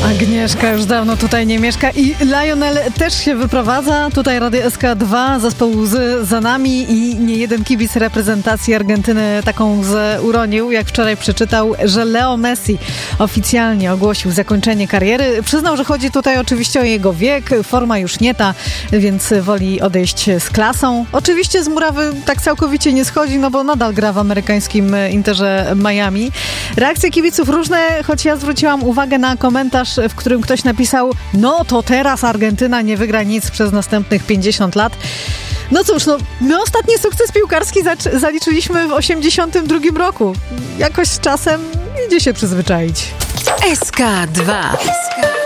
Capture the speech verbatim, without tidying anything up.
Agnieszka już dawno tutaj nie mieszka i Lionel też się wyprowadza. Tutaj Radio S K dwa, zespoł łzy za nami i niejeden kibic reprezentacji Argentyny taką łzę uronił, jak wczoraj przeczytał, że Leo Messi oficjalnie ogłosił zakończenie kariery. Przyznał, że chodzi tutaj oczywiście o jego wiek, forma już nie ta, więc woli odejść z klasą. Oczywiście z murawy tak całkowicie nie schodzi, no bo nadal gra w amerykańskim Interze Miami. Reakcje kibiców różne, choć ja zwróciłam uwagę na komentarz, w którym ktoś napisał: no to teraz Argentyna nie wygra nic przez następnych pięćdziesiąt lat. No cóż, no, my ostatni sukces piłkarski zac- zaliczyliśmy w osiemdziesiątym drugim roku. Jakoś z czasem idzie się przyzwyczaić. S K dwa.